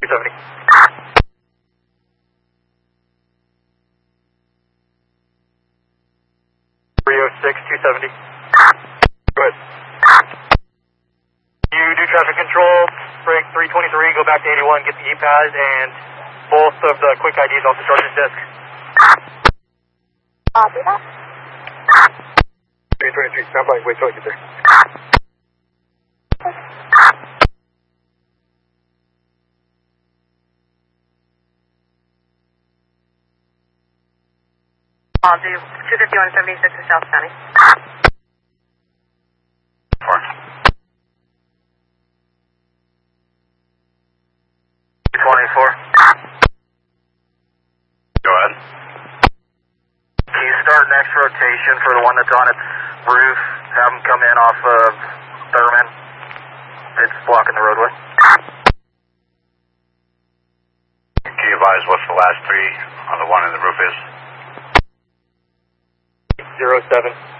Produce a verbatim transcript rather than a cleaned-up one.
two seventy. three oh six, two seventy. Go ahead. You do traffic control, break three twenty-three, go back to eighty-one, get the E-Pad, and both of the quick I Ds off the charger's desk. Copy that. three twenty-three, stand by, wait till I get there. I'll do two fifty-one seventy-six in South County. Four. twenty-four. Go ahead. Can you start next rotation for the one that's on its roof? Have them come in off of Thurman. It's blocking the roadway. Can you advise what's the last three on the one in the roof is? Zero seven.